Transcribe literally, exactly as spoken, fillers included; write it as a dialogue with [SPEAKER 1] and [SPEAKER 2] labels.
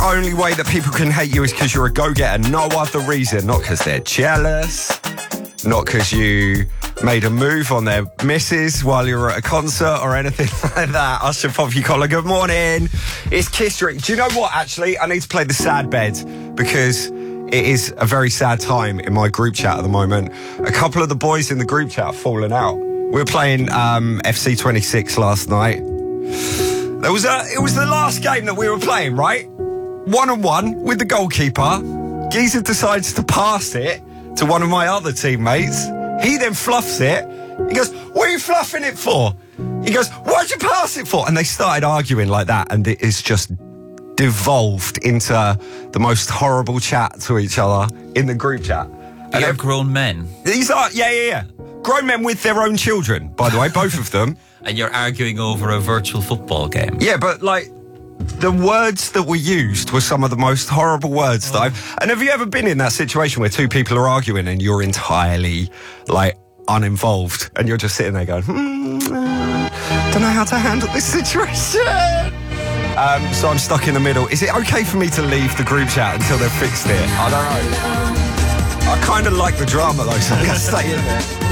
[SPEAKER 1] only way that people can hate you is because you're a go-getter. No other reason. Not because they're jealous. Not because you made a move on their missus while you were at a concert or anything like that. Usher Poppy Collar, good morning. It's Kiss Drink. Do you know what, actually? I need to play the sad bed because it is a very sad time in my group chat at the moment. A couple of the boys in the group chat have fallen out. We were playing um, F C twenty-six last night. There was a, it was the last game that we were playing, right? One on one with the goalkeeper. Geezer decides to pass it to one of my other teammates. He then fluffs it. He goes, what are you fluffing it for? He goes, why'd you pass it for? And they started arguing like that, and it is just devolved into the most horrible chat to each other in the group chat.
[SPEAKER 2] And they're grown men.
[SPEAKER 1] These are, yeah, yeah, yeah. Grown men with their own children, by the way, both of them.
[SPEAKER 2] And you're arguing over a virtual football game.
[SPEAKER 1] Yeah, but like, the words that were used were some of the most horrible words oh. that I've... And have you ever been in that situation where two people are arguing and you're entirely, like, uninvolved? And you're just sitting there going, hmm, uh, don't know how to handle this situation. Um, so I'm stuck in the middle. Is it okay for me to leave the group chat until they've fixed it? I don't know. I kind of like the drama, though, so I'm going to stay in there.